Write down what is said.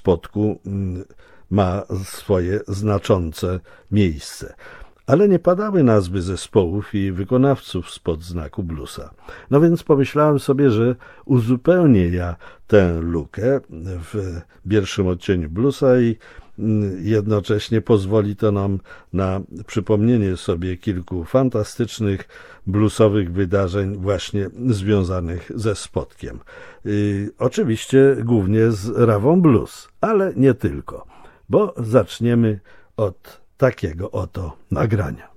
Spodku ma swoje znaczące miejsce. Ale nie padały nazwy zespołów i wykonawców spod znaku bluesa. No więc pomyślałem sobie, że uzupełnię ja tę lukę w pierwszym odcieniu bluesa i jednocześnie pozwoli to nam na przypomnienie sobie kilku fantastycznych bluesowych wydarzeń właśnie związanych ze Spodkiem. Oczywiście głównie z Rawą Blues, ale nie tylko, bo zaczniemy od takiego oto nagrania.